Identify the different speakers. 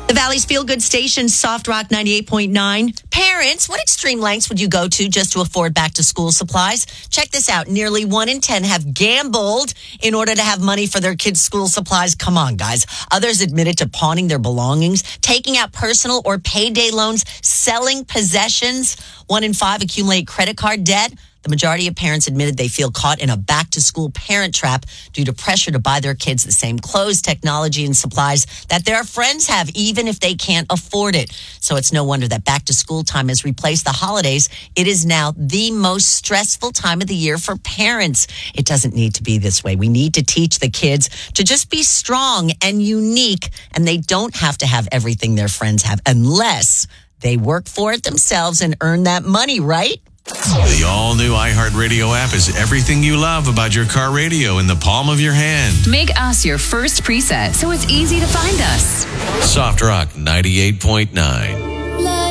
Speaker 1: The Valley's Feel Good Station, Soft Rock 98.9.
Speaker 2: Parents, what extreme lengths would you go to just to afford back to school supplies? Check this out. Nearly 1 in 10 have gambled in order to have money for their kids' school supplies. Come on, guys. Others admitted to pawning their belongings, taking out personal or payday loans, selling possessions. 1 in 5 accumulate credit card debt. The majority of parents admitted they feel caught in a back-to-school parent trap due to pressure to buy their kids the same clothes, technology, and supplies that their friends have, even if they can't afford it. So it's no wonder that back-to-school time has replaced the holidays. It is now the most stressful time of the year for parents. It doesn't need to be this way. We need to teach the kids to just be strong and unique, and they don't have to have everything their friends have unless they work for it themselves and earn that money, right?
Speaker 3: The all-new iHeartRadio app is everything you love about your car radio in the palm of your hand.
Speaker 4: Make us your first preset so it's easy to find us.
Speaker 3: Soft Rock 98.9.